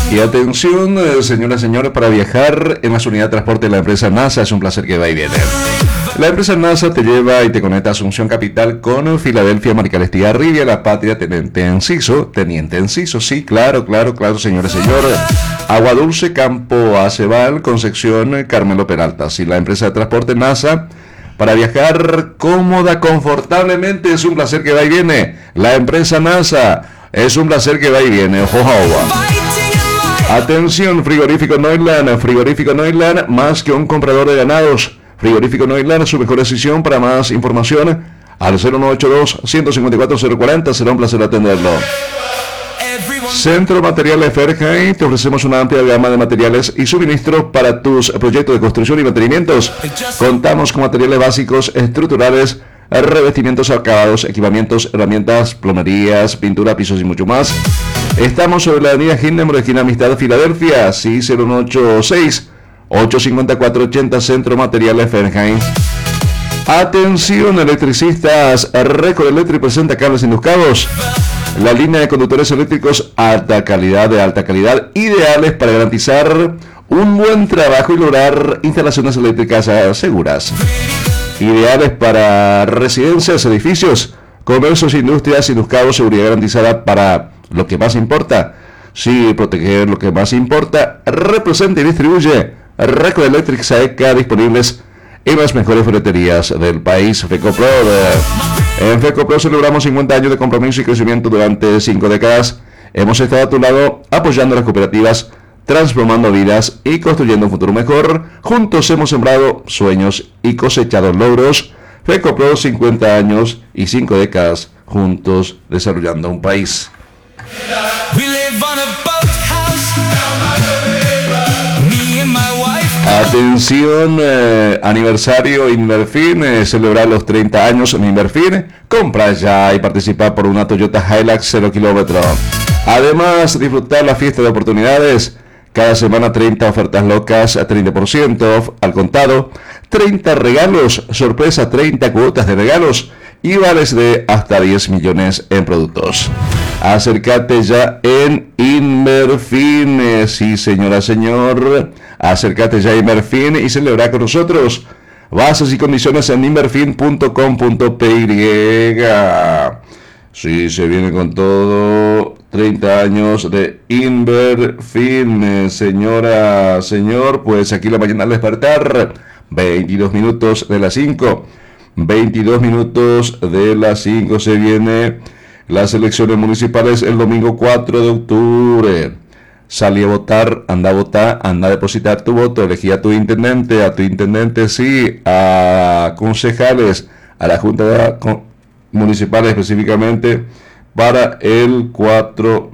Y atención, señoras y señores, para viajar en la unidad de transporte de la empresa NASA es un placer que va y viene. La empresa NASA te lleva y te conecta a Asunción Capital con Filadelfia, Maricalestía, Rivia, La Patria, Teniente Enciso, sí, claro, señores y señores. Agua Dulce, Campo Acebal, Concepción, Carmelo Peralta. Si la empresa de transporte NASA, para viajar cómoda, confortablemente, es un placer que va y viene. La empresa NASA, es un placer que va y viene. Atención, Frigorífico Neuland, más que un comprador de ganados. Frigorífico Neuland, su mejor decisión. Para más información, al 0982-154-040, será un placer atenderlo. Centro Materiales Ferjay, te ofrecemos una amplia gama de materiales y suministros para tus proyectos de construcción y mantenimientos. Contamos con materiales básicos, estructurales, revestimientos, acabados, equipamientos, herramientas, plomerías, pintura, pisos y mucho más. Estamos sobre la avenida Hindenburg, esquina Amistad, Filadelfia, sí, 0186-854-80, Centro Materiales Ferjay. Atención, electricistas, Record Electric presenta cables induscados. La línea de conductores eléctricos de alta calidad, ideales para garantizar un buen trabajo y lograr instalaciones eléctricas seguras. Ideales para residencias, edificios, comercios, industrias, induscados, seguridad garantizada para lo que más importa. Sí, proteger lo que más importa. Representa y distribuye Record Electric SAECA, disponibles en las mejores ferreterías del país. FECOPRO. En FECOPRO celebramos 50 años de compromiso y crecimiento durante 5 décadas. Hemos estado a tu lado apoyando a las cooperativas, transformando vidas y construyendo un futuro mejor. Juntos hemos sembrado sueños y cosechado logros. FECOPRO, 50 años y 5 décadas juntos desarrollando un país. Atención, aniversario Inmerfin, celebrar los 30 años en Inmerfin. Compra ya y participa por una Toyota Hilux 0 kilómetros. Además, disfrutar la fiesta de oportunidades. Cada semana 30 ofertas locas, 30% off al contado, 30 regalos, sorpresa, 30 cuotas de regalos y vales de hasta 10 millones en productos. Acércate ya en Inmerfin, sí señora, señor, acércate ya a Inmerfin y celebra con nosotros. Bases y condiciones en inmerfin.com.py. Sí, se viene con todo. 30 años de Inmerfin, señora, señor, pues aquí la mañana al despertar, 22 minutos de las 5, 22 minutos de las 5 se viene las elecciones municipales el domingo 4 de octubre. Salí a votar, anda a depositar tu voto, elegí a tu intendente, sí, a concejales, a la junta municipal específicamente, para el 4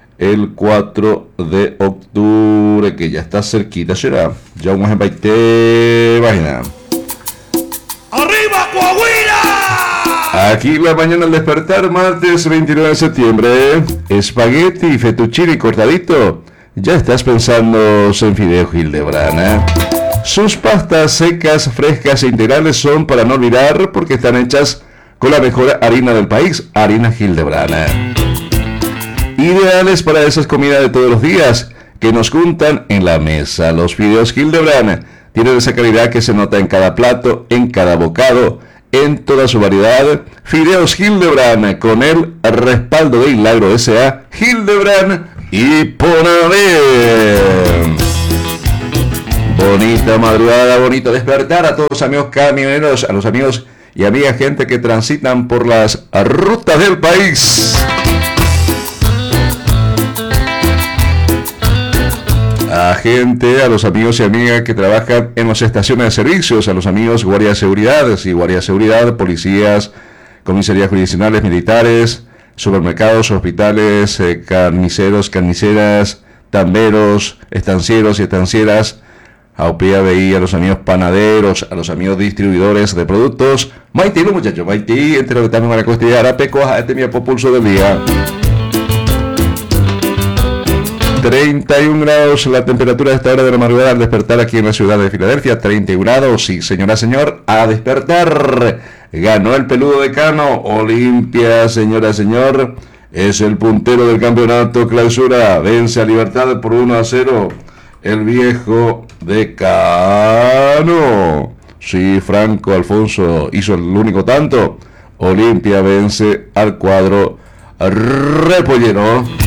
de octubre, que ya está cerquita, será. Ya vamos a página. ¡Arriba, Coahuila! Aquí la mañana al despertar, martes 29 de septiembre. Espagueti, fettuccine cortadito. Ya estás pensando en Fideo Hildebrand. Sus pastas secas, frescas e integrales son para no olvidar, porque están hechas con la mejor harina del país, harina Hildebrand. Ideales para esas comidas de todos los días que nos juntan en la mesa. Los fideos Hildebrand tienen esa calidad que se nota en cada plato, en cada bocado, en toda su variedad. Fideos Hildebrand con el respaldo de Milagro S.A. Hildebrand y Ponabé. Bonita madrugada, bonito despertar a todos los amigos camioneros, a los amigos y amigas, gente que transitan por las rutas del país. A gente, a los amigos y amigas que trabajan en las estaciones de servicios, a los amigos guardias de seguridad, policías, comisarías jurisdiccionales, militares, supermercados, hospitales, carniceros, carniceras, tamberos, estancieros y estancieras, a OPABI, a los amigos panaderos, a los amigos distribuidores de productos. Maití, los muchachos, Maití, entre lo que también van a costillar a Pecoja, este mi pulso del día. 31 grados la temperatura de esta hora de la madrugada al despertar aquí en la ciudad de Filadelfia. 31 grados, sí, señora, señor, a despertar. Ganó el peludo decano, Olimpia, señora, señor. es el puntero del campeonato clausura. Vence a Libertad por 1-0 el viejo decano. Sí, Franco Alfonso hizo el único tanto. Olimpia vence al cuadro repollero.